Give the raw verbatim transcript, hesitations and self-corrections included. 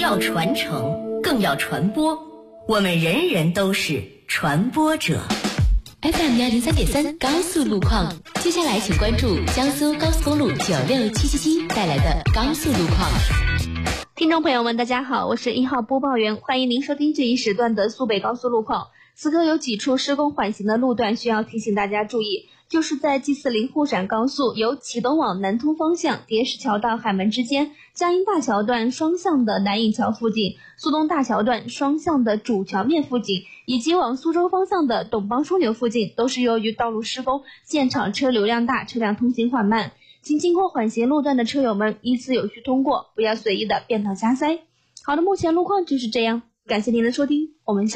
要传承，更要传播。我们人人都是传播者。 F M 幺零三点三高速路况，接下来请关注江苏高速公路九六七七七带来的高速路况。 听众朋友们，大家好，我是一号播报员，欢迎您收听这一时段的苏北高速路况。此刻有几处施工缓行的路段需要提醒大家注意，就是在 G 四零沪陕高速由启东往南通方向叠石桥到海门之间，江阴大桥段双向的南引桥附近，苏东大桥段双向的主桥面附近，以及往苏州方向的董邦枢纽附近，都是由于道路施工，现场车流量大，车辆通行缓慢，请经过缓行路段的车友们依次有序通过，不要随意的变道加塞。好的，目前路况就是这样，感谢您的收听，我们下